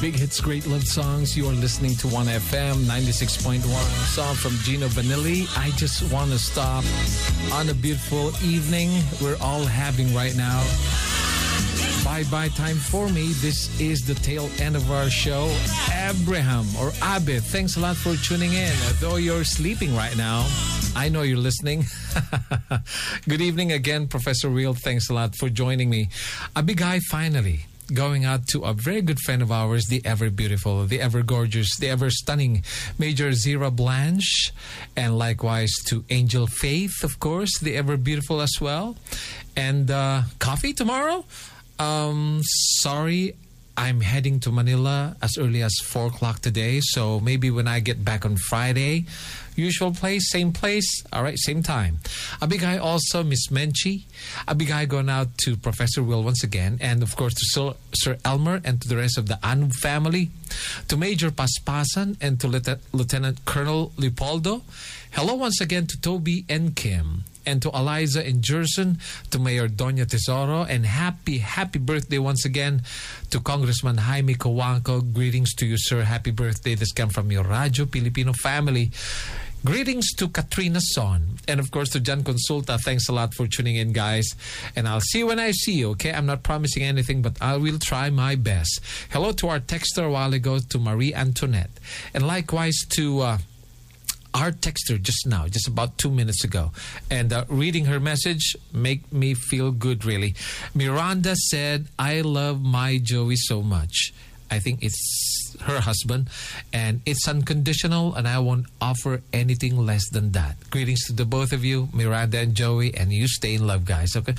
Big hits, great love songs. You are listening to 1FM 96.1. Song from Gino Vanilli. I just want to stop on a beautiful evening we're all having right now. Bye-bye time for me. This is the tail end of our show. Abraham or Abid, thanks a lot for tuning in. Though you're sleeping right now, I know you're listening. Good evening again, Professor Real. Thanks a lot for joining me. Abigay, finally going out to a very good friend of ours, the ever beautiful, the ever gorgeous, the ever stunning Major Zira Blanche, and likewise to Angel Faith, of course, the ever beautiful as well. And coffee tomorrow? Sorry, I'm heading to Manila as early as 4 o'clock today. So maybe when I get back on Friday, usual place, same place. All right, same time. Abigay also, Miss Menchi. Abigay going out to Professor Will once again. And of course to Sir Elmer and to the rest of the Anub family. To Major Paspasan and to Lieutenant Colonel Leopoldo. Hello once again to Toby and Kim. And to Eliza and Jerson, to Mayor Doña Tesoro, and happy birthday once again to Congressman Jaime Cojuangco. Greetings to you, sir. Happy birthday. This comes from your Radyo Filipino family. Greetings to Katrina Son. And of course to Jan Consulta. Thanks a lot for tuning in, guys. And I'll see you when I see you, okay? I'm not promising anything, but I will try my best. Hello to our texter a while ago, to Marie Antoinette. And likewise to our texter just now, just about 2 minutes ago. And reading her message make me feel good, really. Miranda said, I love my Joey so much. I think it's her husband. And it's unconditional, and I won't offer anything less than that. Greetings to the both of you, Miranda and Joey, and you stay in love, guys, okay?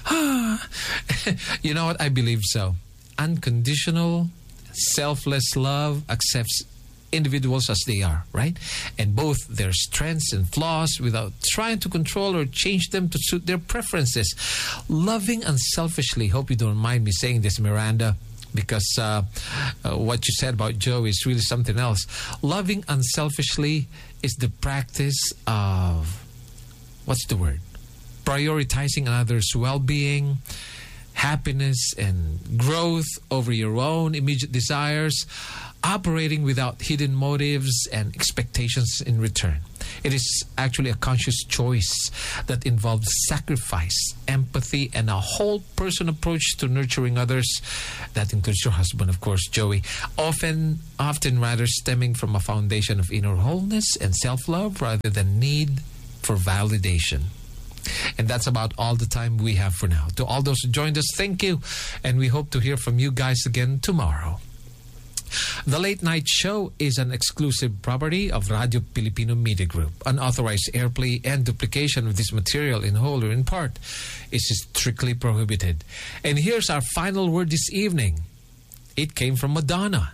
You know what? I believe so. Unconditional, selfless love accepts individuals as they are, right? And both their strengths and flaws without trying to control or change them to suit their preferences. Loving unselfishly, hope you don't mind me saying this, Miranda, because what you said about Joe is really something else. Loving unselfishly is the practice of, what's the word? Prioritizing another's well-being, happiness, and growth over your own immediate desires, operating without hidden motives and expectations in return. It is actually a conscious choice that involves sacrifice, empathy, and a whole person approach to nurturing others. That includes your husband, of course, Joey. Often rather stemming from a foundation of inner wholeness and self-love rather than need for validation. And that's about all the time we have for now. To all those who joined us, thank you. And we hope to hear from you guys again tomorrow. The Late Night Show is an exclusive property of Radyo Filipino Media Group. Unauthorized airplay and duplication of this material in whole or in part is strictly prohibited. And here's our final word this evening. It came from Madonna.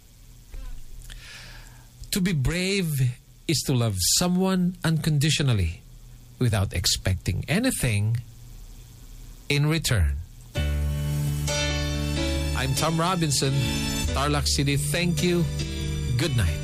To be brave is to love someone unconditionally without expecting anything in return. I'm Tom Robinson, Tarlac City. Thank you. Good night.